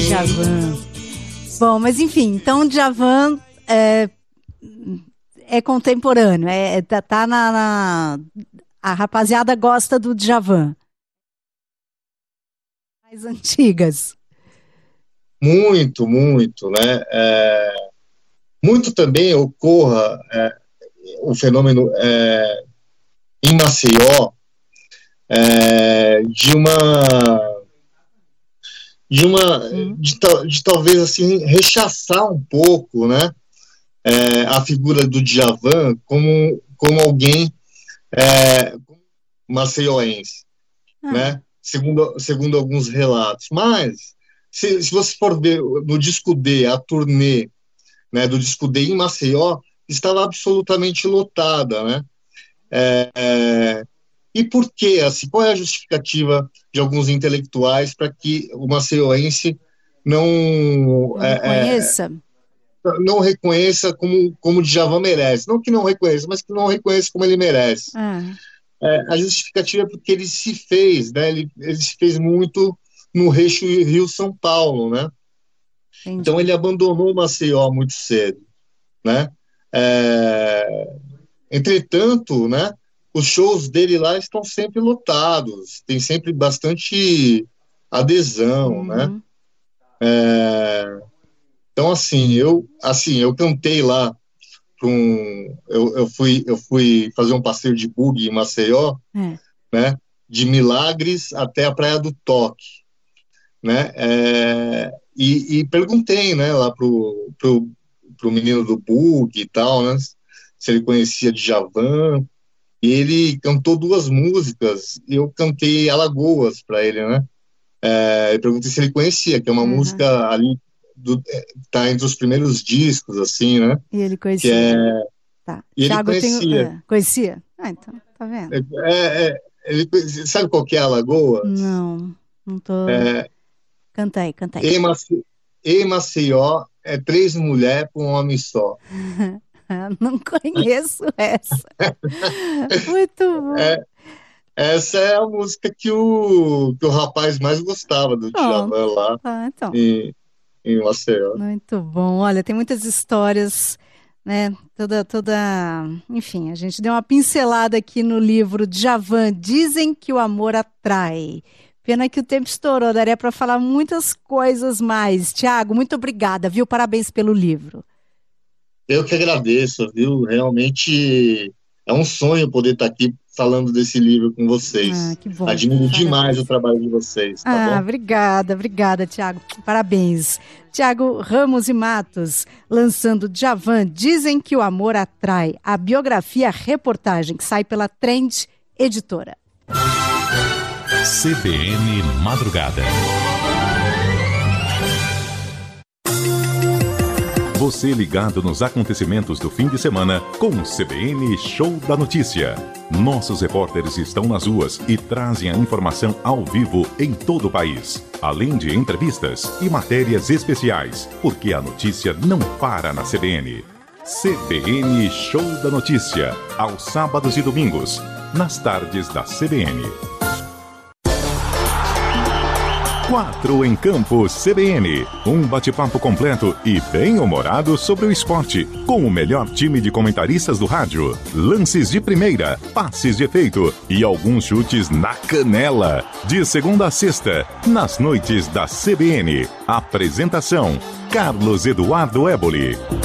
Djavan. Bom, mas enfim, então Djavan é contemporâneo, tá a rapaziada gosta do Djavan. Mais antigas. Muito, né? Muito também ocorra o fenômeno em Maceió de talvez assim rechaçar um pouco, né, a figura do Djavan como alguém maceioense, né, segundo alguns relatos. Mas se você for ver no disco D, a turnê, né, do disco D em Maceió, estava absolutamente lotada, né? E por quê? Assim, qual é a justificativa de alguns intelectuais para que o maceioense não reconheça como o Djavan merece? Não que não reconheça, mas que não reconheça como ele merece. A justificativa é porque ele se fez, né? Ele se fez muito no Eixo Rio-São Paulo, né? Entendi. Então ele abandonou Maceió muito cedo, né? Entretanto, né, os shows dele lá estão sempre lotados, tem sempre bastante adesão, né? Então, assim, eu cantei lá eu fui fazer um passeio de buggy em Maceió, né? De Milagres até a Praia do Toque, né? E perguntei, né, lá pro menino do buggy e tal, né, se ele conhecia Djavan, e ele cantou 2 músicas, e eu cantei Alagoas para ele, né? Eu perguntei se ele conhecia, que é uma música ali, tá entre os primeiros discos, assim, né? E ele conhecia. E Thiago, ele conhecia. Conhecia? Então, tá vendo? Ele sabe qual que é Alagoas? Não tô... Canta aí. Em Maceió, 3 mulheres para um homem só. Não conheço essa. Muito bom. Essa é a música que o rapaz mais gostava do Djavan lá então. em Maceió. Muito bom. Olha, tem muitas histórias, né? Enfim, a gente deu uma pincelada aqui no livro Djavan, Dizem que o Amor Atrai. Pena que o tempo estourou, daria para falar muitas coisas mais. Tiago, muito obrigada, viu? Parabéns pelo livro. Eu que agradeço, viu? Realmente é um sonho poder estar aqui falando desse livro com vocês. Que bom. Admiro demais o trabalho de vocês, tá bom? Obrigada, Tiago. Parabéns. Tiago Ramos e Matos, lançando Djavan, Dizem que o Amor Atrai, a biografia reportagem que sai pela Trend Editora. CBN Madrugada. Você ligado nos acontecimentos do fim de semana com o CBN Show da Notícia. Nossos repórteres estão nas ruas e trazem a informação ao vivo em todo o país. Além de entrevistas e matérias especiais, porque a notícia não para na CBN. CBN Show da Notícia, aos sábados e domingos, nas tardes da CBN. 4 em Campo CBN. Um bate-papo completo e bem-humorado sobre o esporte, com o melhor time de comentaristas do rádio. Lances de primeira, passes de efeito e alguns chutes na canela. De segunda a sexta, nas noites da CBN. Apresentação: Carlos Eduardo Éboli.